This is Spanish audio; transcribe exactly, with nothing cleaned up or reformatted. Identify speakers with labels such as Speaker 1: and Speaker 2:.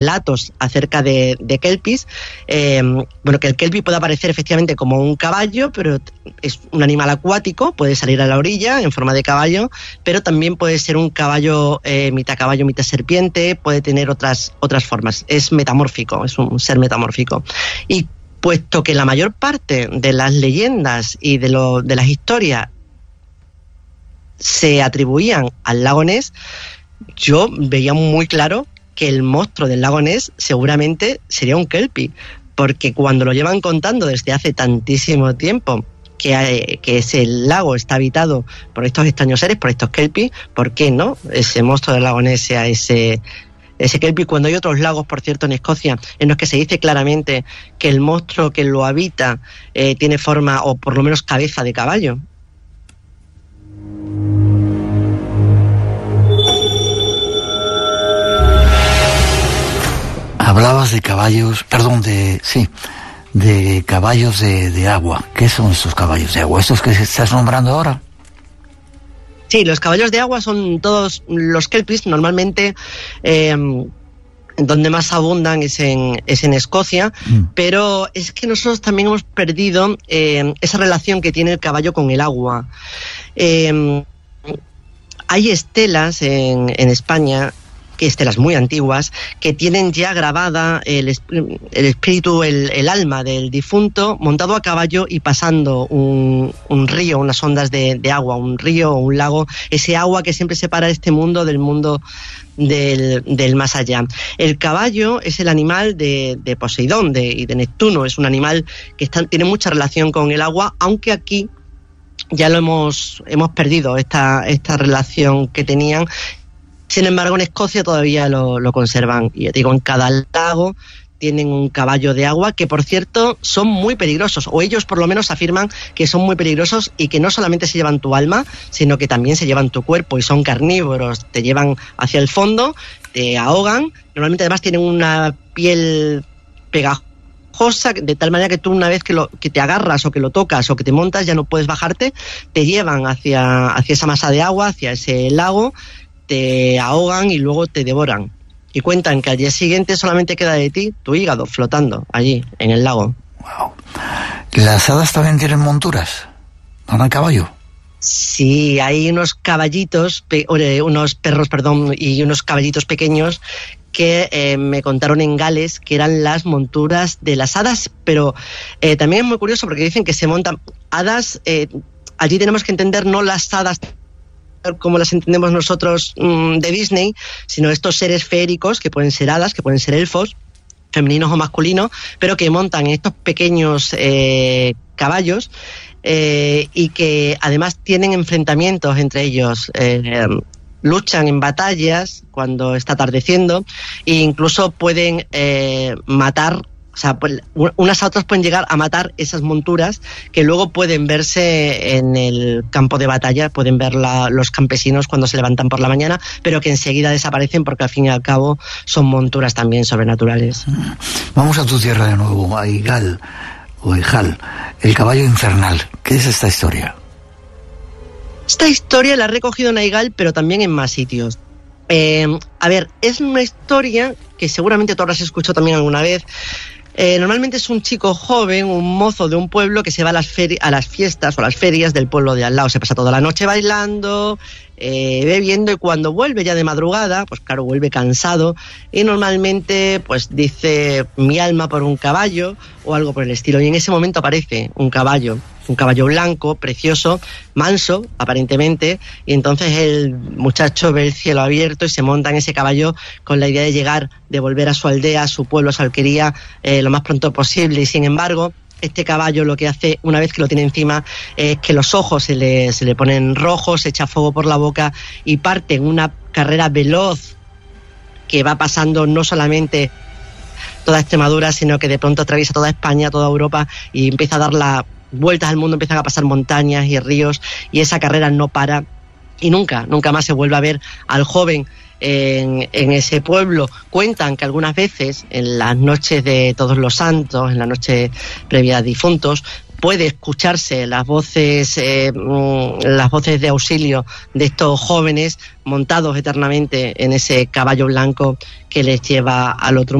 Speaker 1: relatos acerca de, de kelpies. Eh, bueno, que el kelpie puede aparecer efectivamente como un caballo, pero es un animal acuático, puede salir a la orilla en forma de caballo, pero también puede ser un caballo, eh, mitad caballo, mitad serpiente, puede tener otras, otras formas. Es metamórfico, es un ser metamórfico. Y puesto que la mayor parte de las leyendas y de, lo, de las historias se atribuían al lago Ness, yo veía muy claro que el monstruo del lago Ness seguramente sería un kelpie, porque cuando lo llevan contando desde hace tantísimo tiempo que, hay, que ese lago está habitado por estos extraños seres, por estos kelpies, ¿por qué no ese monstruo del lago Ness sea ese, ese kelpie? Cuando hay otros lagos, por cierto, en Escocia, en los que se dice claramente que el monstruo que lo habita eh, tiene forma, o por lo menos cabeza de caballo.
Speaker 2: Hablabas de caballos, perdón, de, sí, de caballos de, de agua. ¿Qué son estos caballos de agua? ¿Estos que estás nombrando ahora?
Speaker 1: Sí, los caballos de agua son todos los kelpies, normalmente eh, donde más abundan es en, es en Escocia, mm. pero es que nosotros también hemos perdido eh, esa relación que tiene el caballo con el agua. Eh, hay estelas en, en España, que estelas muy antiguas, que tienen ya grabada el, el espíritu, el, el alma del difunto montado a caballo y pasando un, un río, unas ondas de, de agua, un río o un lago, ese agua que siempre separa este mundo del mundo del, del más allá. El caballo es el animal de, de Poseidón de, y de Neptuno, es un animal que está, tiene mucha relación con el agua, aunque aquí ya lo hemos, hemos perdido, esta, esta relación que tenían. Sin embargo, en Escocia todavía lo, lo conservan. Y digo, en cada lago tienen un caballo de agua que, por cierto, son muy peligrosos. O ellos, por lo menos, afirman que son muy peligrosos y que no solamente se llevan tu alma, sino que también se llevan tu cuerpo y son carnívoros. Te llevan hacia el fondo, te ahogan. Normalmente, además, tienen una piel pegajosa, de tal manera que tú una vez que, lo, que te agarras o que lo tocas o que te montas ya no puedes bajarte. Te llevan hacia, hacia esa masa de agua, hacia ese lago, te ahogan y luego te devoran. Y cuentan que al día siguiente solamente queda de ti tu hígado flotando allí, en el lago.
Speaker 2: Wow. ¿Las hadas también tienen monturas? ¿Van a caballo?
Speaker 1: Sí, hay unos caballitos, pe- unos perros, perdón, y unos caballitos pequeños que eh, me contaron en Gales que eran las monturas de las hadas, pero eh, también es muy curioso porque dicen que se montan hadas, eh, allí tenemos que entender no las hadas como las entendemos nosotros mmm, de Disney, sino estos seres feéricos que pueden ser hadas, que pueden ser elfos, femeninos o masculinos, pero que montan estos pequeños eh, caballos eh, y que además tienen enfrentamientos entre ellos, eh, luchan en batallas cuando está atardeciendo e incluso pueden eh, matar. O sea, pues, unas a otras pueden llegar a matar esas monturas que luego pueden verse en el campo de batalla, pueden ver la, los campesinos cuando se levantan por la mañana, pero que enseguida desaparecen porque al fin y al cabo son monturas también sobrenaturales.
Speaker 2: Vamos a tu tierra de nuevo, a Igal, o Ejal, el caballo infernal. ¿Qué es esta historia?
Speaker 1: Esta historia la he recogido en Aigal, pero también en más sitios. Eh, a ver, es una historia que seguramente tú habrás escuchado también alguna vez. Eh, normalmente es un chico joven, un mozo de un pueblo que se va a las, feri- a las fiestas o a las ferias del pueblo de al lado. Se pasa toda la noche bailando, eh, bebiendo, y cuando vuelve ya de madrugada, pues claro, vuelve cansado y normalmente pues dice mi alma por un caballo o algo por el estilo. Y en ese momento aparece un caballo, un caballo blanco, precioso, manso, aparentemente, y entonces el muchacho ve el cielo abierto y se monta en ese caballo con la idea de llegar, de volver a su aldea, a su pueblo, a su alquería, eh, lo más pronto posible. Y sin embargo, este caballo lo que hace, una vez que lo tiene encima, es que los ojos se le, se le ponen rojos, se echa fuego por la boca y parte en una carrera veloz que va pasando no solamente toda Extremadura, sino que de pronto atraviesa toda España, toda Europa, y empieza a dar la vueltas al mundo, empiezan a pasar montañas y ríos, y esa carrera no para, y nunca, nunca más se vuelve a ver al joven en, en ese pueblo. Cuentan que algunas veces, en las noches de Todos los Santos, en la noche previa a difuntos, puede escucharse las voces, eh, las voces de auxilio de estos jóvenes montados eternamente en ese caballo blanco que les lleva al otro